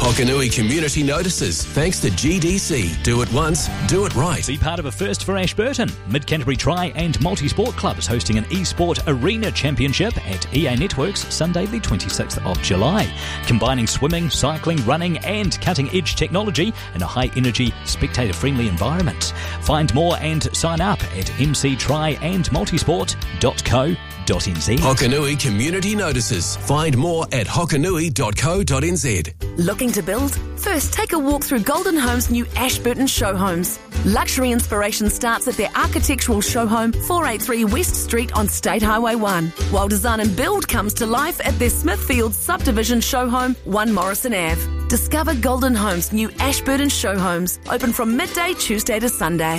Hokanui Community Notices, thanks to GDC. Do it once, do it right. Be part of a first for Ashburton. Mid-Canterbury Tri and Multi-Sport Club is hosting an eSport Arena Championship at EA Networks Sunday the 26th of July, combining swimming, cycling, running and cutting-edge technology in a high-energy, spectator-friendly environment. Find more and sign up at mctriandmultisport.co.nz. Hokanui Community Notices. Find more at hokanui.co.nz. Looking to build? First, take a walk through Golden Homes' new Ashburton show homes. Luxury inspiration starts at their architectural show home, 483 West Street on State Highway 1, while design and build comes to life at their Smithfield subdivision show home, 1 Morrison Ave. Discover Golden Homes' new Ashburton show homes, open from midday Tuesday to Sunday.